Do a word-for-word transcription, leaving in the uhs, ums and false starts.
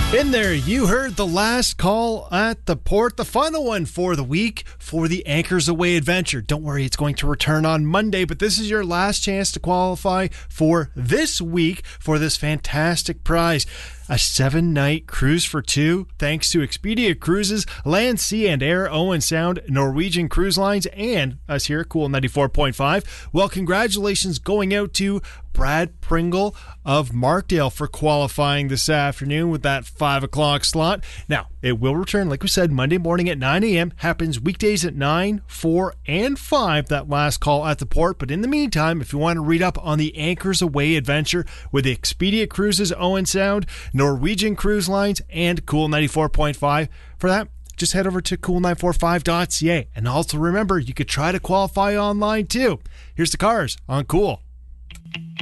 In there, you heard the last call at the port, the final one for the week for the Anchors Away adventure. Don't worry, it's going to return on Monday, but this is your last chance to qualify for this week for this fantastic prize. A seven-night cruise for two, thanks to Expedia Cruises, Land, Sea, and Air, Owen Sound, Norwegian Cruise Lines, and us here at Cool ninety-four point five. Well, congratulations going out to Brad Pringle of Markdale for qualifying this afternoon with that five o'clock slot. Now, it will return, like we said, Monday morning at nine a.m. Happens weekdays at nine, four, and five, that last call at the port. But in the meantime, if you want to read up on the Anchors Away adventure with Expedia Cruises, Owen Sound, Norwegian Cruise Lines, and Cool ninety-four point five, for that, just head over to cool nine four five dot c a. And also remember, you could try to qualify online too. Here's the cars on Cool.